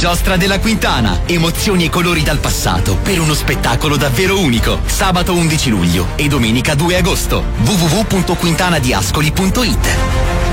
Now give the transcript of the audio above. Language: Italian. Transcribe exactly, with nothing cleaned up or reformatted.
Giostra della Quintana. Emozioni e colori dal passato per uno spettacolo davvero unico. Sabato undici luglio e domenica due agosto. w w w punto quintanadiascoli punto i t.